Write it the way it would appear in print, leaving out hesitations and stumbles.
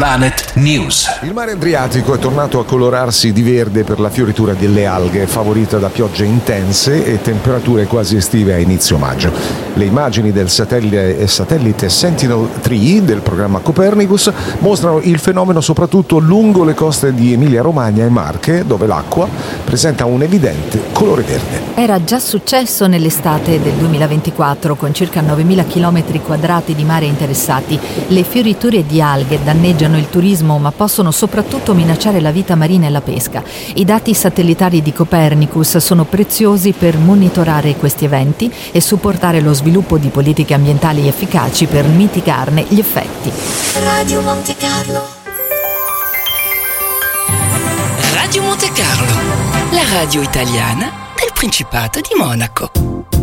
Planet News. Il mare Adriatico è tornato a colorarsi di verde per la fioritura delle alghe, favorita da piogge intense e temperature quasi estive a inizio maggio. Le immagini del satellite Sentinel-3 del programma Copernicus mostrano il fenomeno soprattutto lungo le coste di Emilia-Romagna e Marche, dove l'acqua presenta un evidente colore verde. Era già successo nell'estate del 2024, con circa 9.000 km quadrati di mare interessati. Le fioriture di alghe danneggiano il turismo, ma possono soprattutto minacciare la vita marina e la pesca. I dati satellitari di Copernicus sono preziosi per monitorare questi eventi e supportare lo sviluppo di politiche ambientali efficaci per mitigarne gli effetti. Radio Monte Carlo. Radio Monte Carlo, la radio italiana del Principato di Monaco.